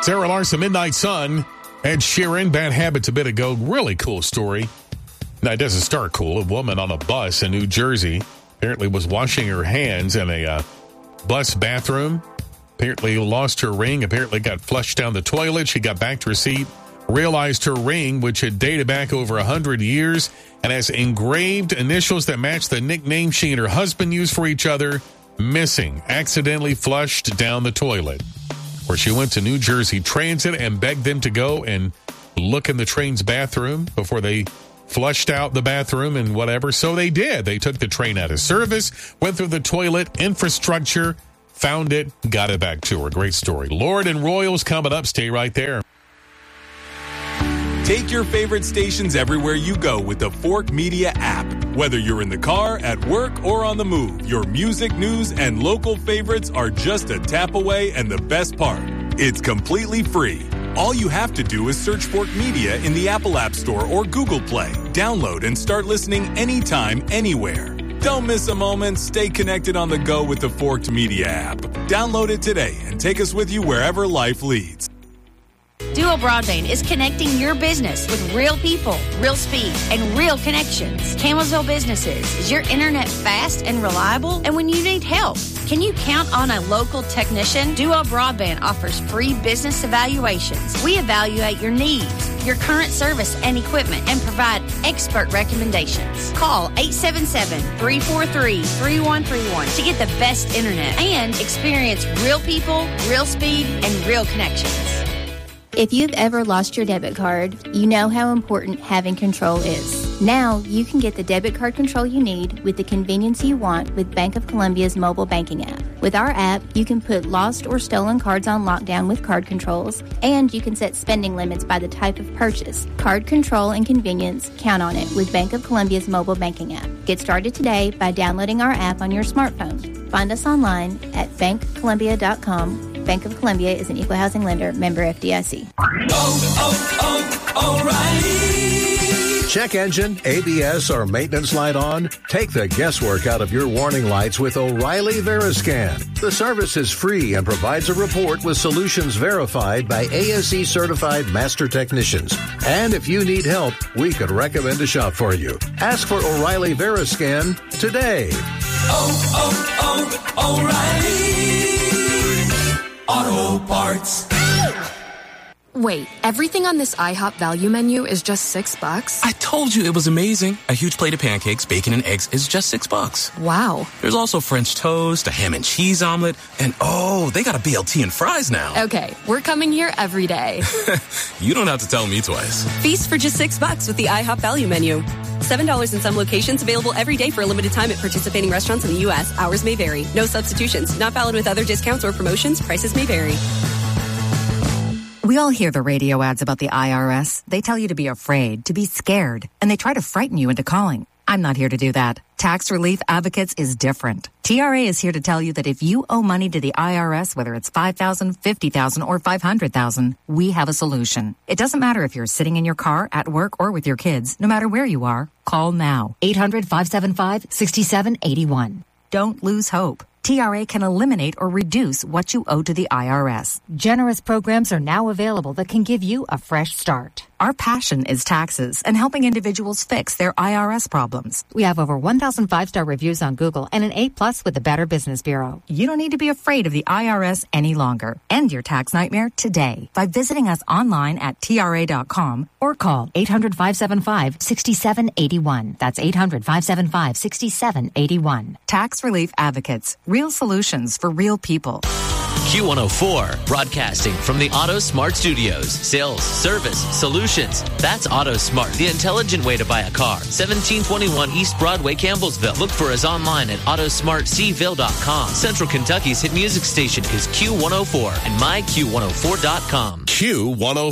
Sarah Larson, Midnight Sun. Ed Sheeran, Bad Habits a bit ago. Really cool story. Now, it doesn't start cool. A woman on a bus in New Jersey apparently was washing her hands in a bus bathroom. Apparently lost her ring. Apparently got flushed down the toilet. She got back to her seat, realized her ring, which had dated back over 100 years and has engraved initials that match the nickname she and her husband used for each other, missing, accidentally flushed down the toilet. Where she went to New Jersey Transit and begged them to go and look in the train's bathroom before they flushed out the bathroom and whatever. So they did. They took the train out of service, went through the toilet infrastructure, found it, got it back to her. Great story. Lord and Royals coming up. Stay right there. Take your favorite stations everywhere you go with the Fork Media app. Whether you're in the car, at work, or on the move, your music, news, and local favorites are just a tap away, and the best part, it's completely free. All you have to do is search Fork Media in the Apple App Store or Google Play. Download and start listening anytime, anywhere. Don't miss a moment. Stay connected on the go with the Forked Media app. Download it today and take us with you wherever life leads. Duo Broadband is connecting your business with real people, real speed, and real connections. Campbellsville Businesses, is your internet fast and reliable? And when you need help, can you count on a local technician? Duo Broadband offers free business evaluations. We evaluate your needs, your current service and equipment, and provide expert recommendations. Call 877-343-3131 to get the best internet and experience real people, real speed, and real connections. If you've ever lost your debit card, you know how important having control is. Now, you can get the debit card control you need with the convenience you want with Bank of Columbia's mobile banking app. With our app, you can put lost or stolen cards on lockdown with card controls, and you can set spending limits by the type of purchase. Card control and convenience, count on it with Bank of Columbia's mobile banking app. Get started today by downloading our app on your smartphone. Find us online at bankcolumbia.com. Bank of Columbia is an equal housing lender, member FDIC. O'Reilly. Check engine, ABS, or maintenance light on? Take the guesswork out of your warning lights with O'Reilly Veriscan. The service is free and provides a report with solutions verified by ASE certified master technicians. And if you need help, we could recommend a shop for you. Ask for O'Reilly Veriscan today. O'Reilly Auto Parts. Wait, everything on this IHOP value menu is just $6? I told you it was amazing. A huge plate of pancakes, bacon, and eggs is just $6. Wow. There's also French toast, a ham and cheese omelet, and they got a BLT and fries now. Okay, we're coming here every day. You don't have to tell me twice. Feast for just $6 with the IHOP value menu. $7 in some locations, available every day for a limited time at participating restaurants in the U.S. Hours may vary. No substitutions. Not valid with other discounts or promotions. Prices may vary. We all hear the radio ads about the IRS. They tell you to be afraid, to be scared, and they try to frighten you into calling. I'm not here to do that. Tax Relief Advocates is different. TRA is here to tell you that if you owe money to the IRS, whether it's $5,000, $50,000, or $500,000, we have a solution. It doesn't matter if you're sitting in your car, at work, or with your kids. No matter where you are, call now. 800-575-6781. Don't lose hope. TRA can eliminate or reduce what you owe to the IRS. Generous programs are now available that can give you a fresh start. Our passion is taxes and helping individuals fix their IRS problems. We have over 1,000 5-star reviews on Google and an A+ with the Better Business Bureau. You don't need to be afraid of the IRS any longer. End your tax nightmare today by visiting us online at TRA.com or call 800-575-6781. That's 800-575-6781. Tax Relief Advocates. Real solutions for real people. Q104, broadcasting from the Auto Smart Studios. Sales, service, solutions. That's Auto Smart, the intelligent way to buy a car. 1721 East Broadway, Campbellsville. Look for us online at autosmartcville.com. Central Kentucky's hit music station is Q104 and myQ104.com. Q104.